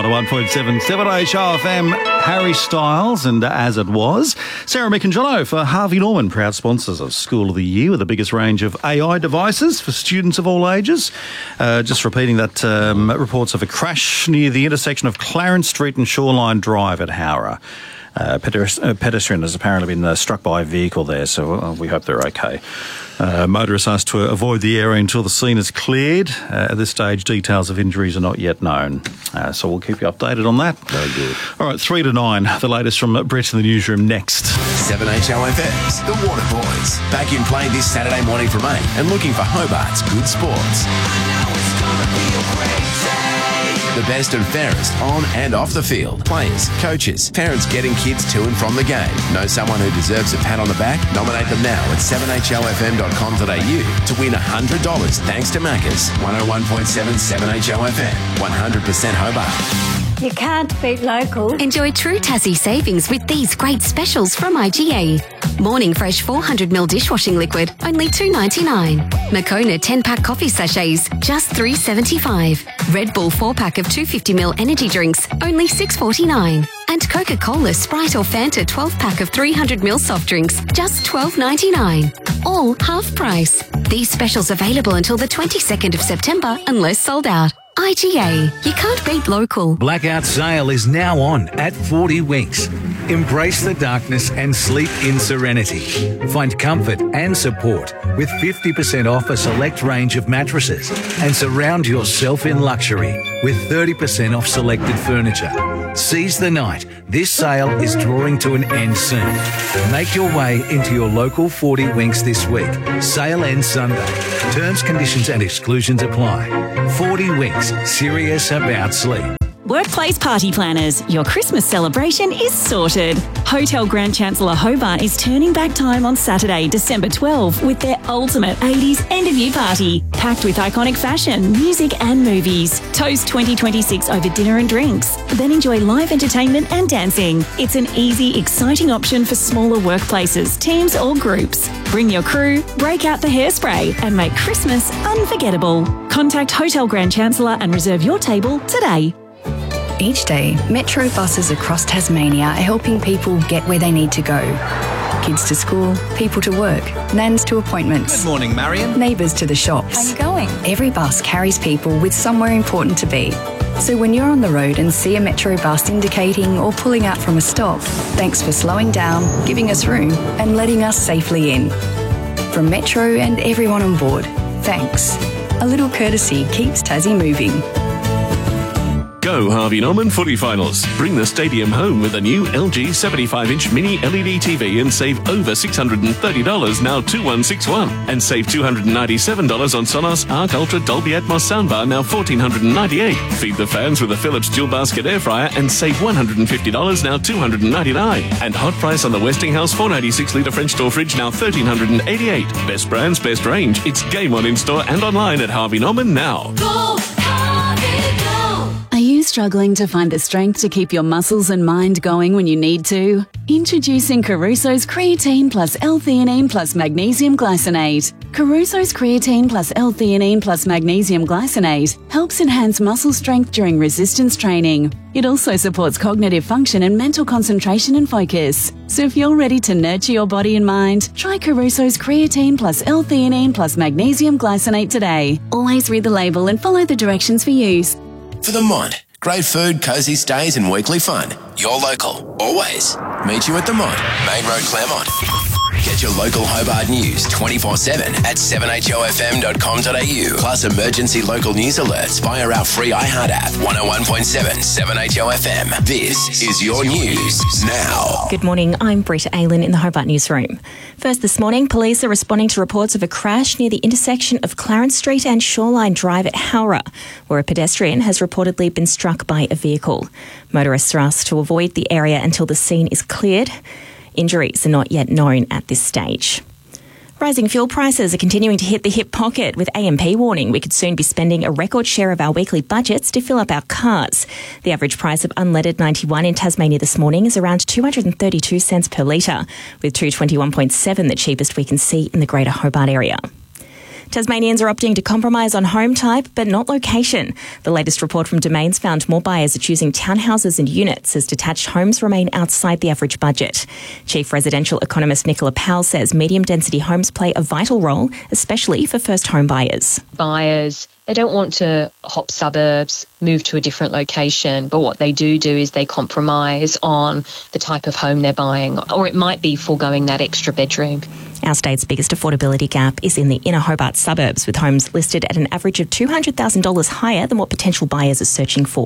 101.7 7HRFM, Harry Styles and As It Was. Sarah Micangelo for Harvey Norman, proud sponsors of School of the Year with the biggest range of AI devices for students of all ages. Just repeating that, reports of a crash near the intersection of Clarence Street and Shoreline Drive at Howrah. Pedestrian has apparently been struck by a vehicle there, so we hope they're okay. Motorists asked to avoid the area until the scene is cleared. At this stage, details of injuries are not yet known. So we'll keep you updated on that. Very good. All right, 3 to 9. The latest from Brett in the newsroom next. 7HOFM's The Water Boys. Back in play this Saturday morning from 8 and looking for Hobart's good sports. The best and fairest on and off the field. Players, coaches, parents getting kids to and from the game. Know someone who deserves a pat on the back? Nominate them now at 7HOFM.com.au to win $100 thanks to Macca's. 101.7 7HOFM. 100% Hobart. You can't beat local. Enjoy true Tassie savings with these great specials from IGA. Morning Fresh 400ml dishwashing liquid, only $2.99. Moccona 10-pack coffee sachets, just $3.75. Red Bull 4-pack of 250ml energy drinks, only $6.49. And Coca-Cola, Sprite or Fanta 12-pack of 300ml soft drinks, just $12.99. All half price. These specials available until the 22nd of September unless sold out. IGA. You can't beat local. Blackout sale is now on at 40 Winks. Embrace the darkness and sleep in serenity. Find comfort and support with 50% off a select range of mattresses and surround yourself in luxury with 30% off selected furniture. Seize the night. This sale is drawing to an end soon. Make your way into your local 40 Winks this week. Sale ends Sunday. Terms, conditions and exclusions apply. 40 Winks, serious about sleep. Workplace Party Planners, your Christmas celebration is sorted. Hotel Grand Chancellor Hobart is turning back time on Saturday, December 12 with their ultimate 80s end-of-year party, packed with iconic fashion, music and movies. Toast 2026 over dinner and drinks, then enjoy live entertainment and dancing. It's an easy, exciting option for smaller workplaces, teams or groups. Bring your crew, break out the hairspray and make Christmas unforgettable. Contact Hotel Grand Chancellor and reserve your table today. Each day, Metro buses across Tasmania are helping people get where they need to go. Kids to school, people to work, nans to appointments. Good morning, Marion. Neighbours to the shops. How are you going? Every bus carries people with somewhere important to be. So when you're on the road and see a Metro bus indicating or pulling out from a stop, thanks for slowing down, giving us room and letting us safely in. From Metro and everyone on board, thanks. A little courtesy keeps Tassie moving. Go Harvey Norman footy finals. Bring the stadium home with a new LG 75-inch mini LED TV and save over $630 now 2161. And save $297 on Sonos Arc Ultra Dolby Atmos soundbar now $1,498. Feed the fans with a Philips dual basket air fryer and save $150 now $299. And hot price on the Westinghouse 496 litre French door fridge now $1,388. Best brands, best range. It's game on in-store and online at Harvey Norman now. Go Harvey, go! Are you struggling to find the strength to keep your muscles and mind going when you need to? Introducing Caruso's Creatine Plus L-Theanine Plus Magnesium Glycinate. Caruso's Creatine Plus L-Theanine Plus Magnesium Glycinate helps enhance muscle strength during resistance training. It also supports cognitive function and mental concentration and focus. So if you're ready to nurture your body and mind, try Caruso's Creatine Plus L-Theanine Plus Magnesium Glycinate today. Always read the label and follow the directions for use. For the Mont. Great food, cosy stays and weekly fun. You're local. Always. Meet you at the Mont. Main Road, Claremont. Get your local Hobart news 24/7 at 7HOFM.com.au. Plus emergency local news alerts via our free iHeart app. 101.7 7HOFM. This is your news now. Good morning, I'm Britta Aylan in the Hobart Newsroom. First this morning, police are responding to reports of a crash near the intersection of Clarence Street and Shoreline Drive at Howrah, where a pedestrian has reportedly been struck by a vehicle. Motorists are asked to avoid the area until the scene is cleared. Injuries are not yet known at this stage. Rising fuel prices are continuing to hit the hip pocket, with AMP warning we could soon be spending a record share of our weekly budgets to fill up our cars. The average price of unleaded 91 in Tasmania this morning is around 232 cents per litre, with 221.7 the cheapest we can see in the Greater Hobart area. Tasmanians are opting to compromise on home type, but not location. The latest report from Domains found more buyers are choosing townhouses and units as detached homes remain outside the average budget. Chief residential economist Nicola Powell says medium-density homes play a vital role, especially for first home buyers. Buyers, they don't want to hop suburbs, move to a different location, but what they do is they compromise on the type of home they're buying, or it might be foregoing that extra bedroom. Our state's biggest affordability gap is in the inner Hobart suburbs, with homes listed at an average of $200,000 higher than what potential buyers are searching for.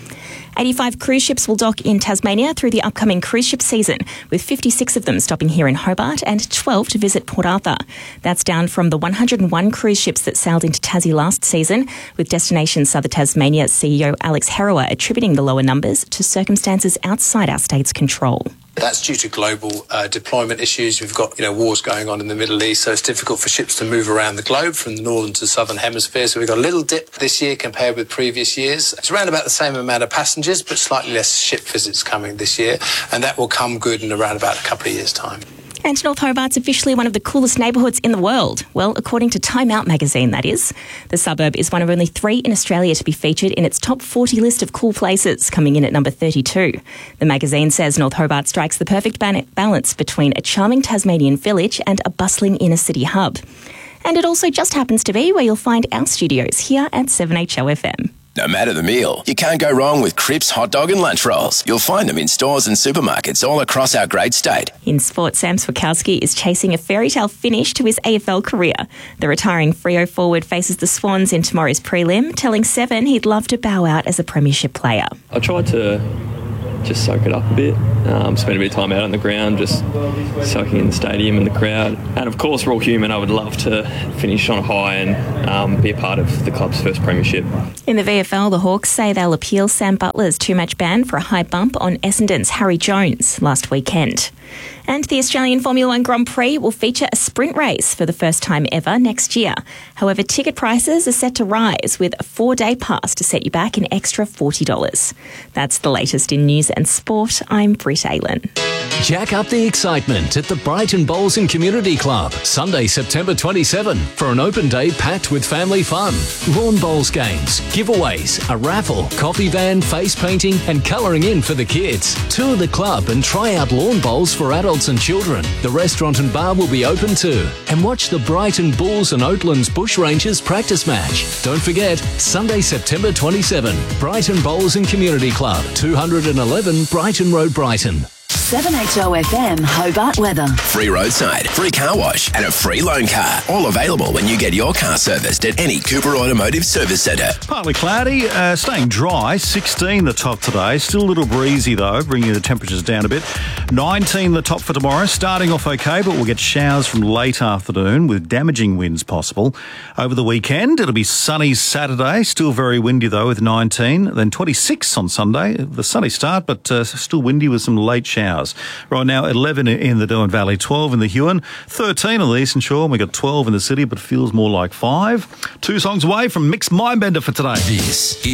85 cruise ships will dock in Tasmania through the upcoming cruise ship season, with 56 of them stopping here in Hobart and 12 to visit Port Arthur. That's down from the 101 cruise ships that sailed into Tassie last season, with Destination Southern Tasmania CEO Alex Harrower attributing the lower numbers to circumstances outside our state's control. That's due to global deployment issues. We've got, wars going on in the Middle East, so it's difficult for ships to move around the globe from the northern to southern hemisphere. So we've got a little dip this year compared with previous years. It's around about the same amount of passengers, but slightly less ship visits coming this year, and that will come good in around about a couple of years' time. And North Hobart's officially one of the coolest neighbourhoods in the world. Well, according to Time Out magazine, that is. The suburb is one of only 3 in Australia to be featured in its top 40 list of cool places, coming in at number 32. The magazine says North Hobart strikes the perfect balance between a charming Tasmanian village and a bustling inner city hub. And it also just happens to be where you'll find our studios here at 7HOFM. No matter the meal, you can't go wrong with Cripps hot dog and lunch rolls. You'll find them in stores and supermarkets all across our great state. In sport, Sam Swakowski is chasing a fairy tale finish to his AFL career. The retiring Freo forward faces the Swans in tomorrow's prelim, telling Seven he'd love to bow out as a premiership player. I tried to just soak it up a bit, spend a bit of time out on the ground, just soaking in the stadium and the crowd. And of course, we're all human. I would love to finish on a high and be a part of the club's first premiership. In the VFL, the Hawks say they'll appeal Sam Butler's 2-match ban for a high bump on Essendon's Harry Jones last weekend. And the Australian Formula One Grand Prix will feature a sprint race for the first time ever next year. However, ticket prices are set to rise, with a 4-day pass to set you back an extra $40. That's the latest in news and sport. I'm Britt Aylen. Jack up the excitement at the Brighton Bowls and Community Club, Sunday, September 27, for an open day packed with family fun. Lawn bowls games, giveaways, a raffle, coffee van, face painting and colouring in for the kids. Tour the club and try out lawn bowls for adults and children. The restaurant and bar will be open too. And watch the Brighton Bulls and Oatlands Bushrangers practice match. Don't forget, Sunday, September 27, Brighton Bowls and Community Club, 211 Brighton Road, Brighton. 7HOFM Hobart weather. Free roadside, free car wash, and a free loan car. All available when you get your car serviced at any Cooper Automotive Service Centre. Partly cloudy, staying dry. 16 the top today. Still a little breezy though, bringing the temperatures down a bit. 19 the top for tomorrow. Starting off okay, but we'll get showers from late afternoon with damaging winds possible. Over the weekend, it'll be sunny Saturday. Still very windy though with 19. Then 26 on Sunday. The sunny start, but still windy with some late showers. Right now, 11 in the Derwent Valley, 12 in the Huon, 13 on the Eastern Shore, and we got 12 in the city, but feels more like 5. 2 songs away from Mixed Mindbender for today. This is